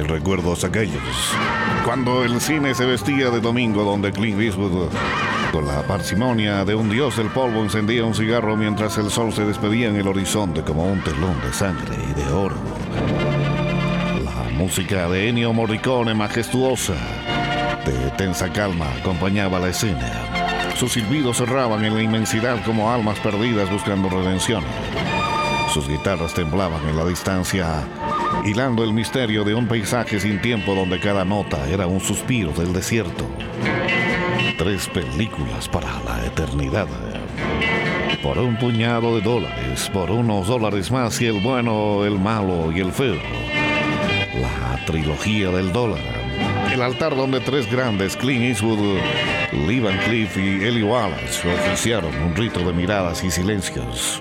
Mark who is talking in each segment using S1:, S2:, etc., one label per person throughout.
S1: recuerdos aquellos, cuando el cine se vestía de domingo, donde Clint Eastwood, con la parsimonia de un dios del polvo, encendía un cigarro mientras el sol se despedía en el horizonte como un telón de sangre y de oro. La música de Ennio Morricone, majestuosa, de tensa calma, acompañaba la escena. Sus silbidos cerraban en la inmensidad como almas perdidas buscando redención. Sus guitarras temblaban en la distancia, hilando el misterio de un paisaje sin tiempo donde cada nota era un suspiro del desierto. 3 películas para la eternidad. Por un puñado de dólares, por unos dólares más, y el bueno, el malo y el feo. La trilogía del dólar. El altar donde 3 grandes, Clint Eastwood, Lee Van Cleef y Eli Wallace, oficiaron un rito de miradas y silencios.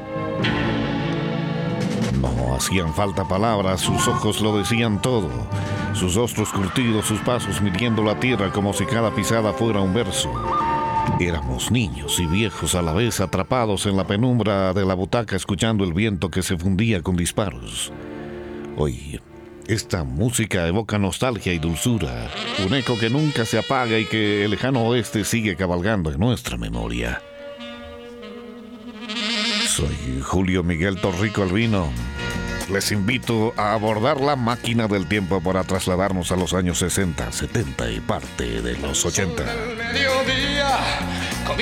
S1: No hacían falta palabras, sus ojos lo decían todo. Sus rostros curtidos, sus pasos midiendo la tierra como si cada pisada fuera un verso. Éramos niños y viejos a la vez, atrapados en la penumbra de la butaca, escuchando el viento que se fundía con disparos. Hoy, esta música evoca nostalgia y dulzura, un eco que nunca se apaga y que el lejano oeste sigue cabalgando en nuestra memoria. Soy Julio Miguel Torrico Albino. Les invito a abordar la máquina del tiempo para trasladarnos a los años 60, 70 y parte de los 80.
S2: Sol del mediodía